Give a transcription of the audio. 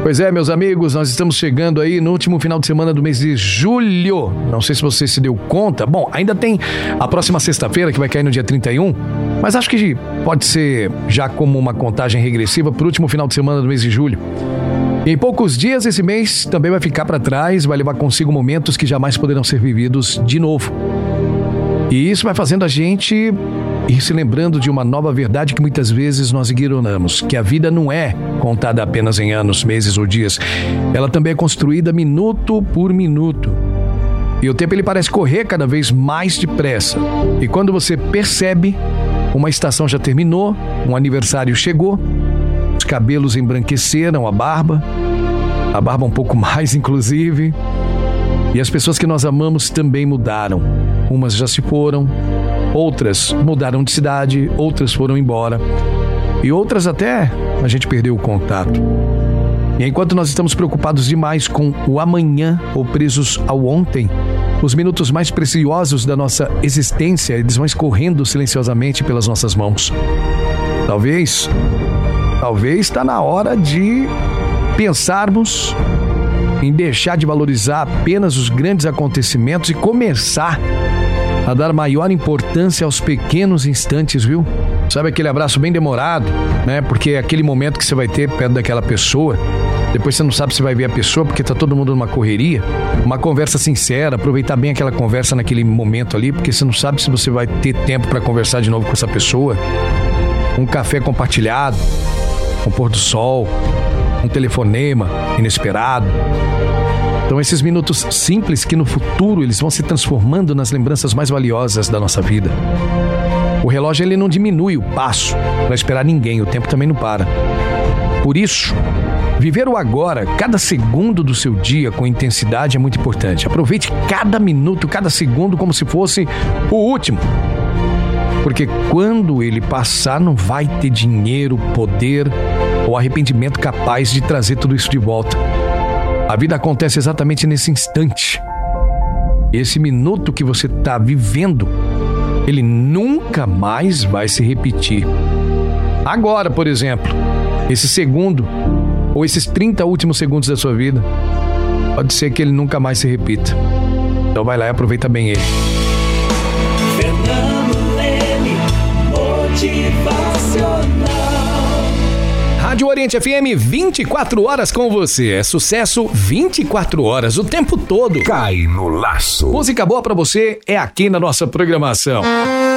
Pois é, meus amigos, nós estamos chegando aí no último final de semana do mês de julho. Não sei se você se deu conta. Bom, ainda tem a próxima sexta-feira, que vai cair no dia 31, mas acho que pode ser já como uma contagem regressiva para o último final de semana do mês de julho. Em poucos dias, esse mês também vai ficar para trás, vai levar consigo momentos que jamais poderão ser vividos de novo. E isso vai fazendo a gente ir se lembrando de uma nova verdade que muitas vezes nós ignoramos, que a vida não é contada apenas em anos, meses ou dias. Ela também é construída minuto por minuto. E o tempo ele parece correr cada vez mais depressa. E quando você percebe, uma estação já terminou, um aniversário chegou, os cabelos embranqueceram, a barba um pouco mais inclusive, e as pessoas que nós amamos também mudaram. Umas já se foram, outras mudaram de cidade, outras foram embora e outras até a gente perdeu o contato. E enquanto nós estamos preocupados demais com o amanhã ou presos ao ontem, os minutos mais preciosos da nossa existência, eles vão escorrendo silenciosamente pelas nossas mãos. Talvez está na hora de pensarmos em deixar de valorizar apenas os grandes acontecimentos e começar a dar maior importância aos pequenos instantes, viu? Sabe aquele abraço bem demorado, né? Porque é aquele momento que você vai ter perto daquela pessoa, depois você não sabe se vai ver a pessoa porque tá todo mundo numa correria. Uma conversa sincera, aproveitar bem aquela conversa naquele momento ali, porque você não sabe se você vai ter tempo para conversar de novo com essa pessoa. Um café compartilhado, um pôr do sol, um telefonema inesperado. Então esses minutos simples que no futuro eles vão se transformando nas lembranças mais valiosas da nossa vida. O relógio ele não diminui o passo para esperar ninguém, o tempo também não para. Por isso, viver o agora, cada segundo do seu dia com intensidade é muito importante. Aproveite cada minuto, cada segundo como se fosse o último. Porque quando ele passar não vai ter dinheiro, poder ou arrependimento capaz de trazer tudo isso de volta. A vida acontece exatamente nesse instante. Esse minuto que você está vivendo, ele nunca mais vai se repetir. Agora, por exemplo, esse segundo ou esses 30 últimos segundos da sua vida, pode ser que ele nunca mais se repita. Então vai lá e aproveita bem ele. Fernando Leme, motivacional. Rádio Oriente FM, 24 horas com você. É sucesso 24 horas, o tempo todo. Cai no laço. Música boa pra você é aqui na nossa programação.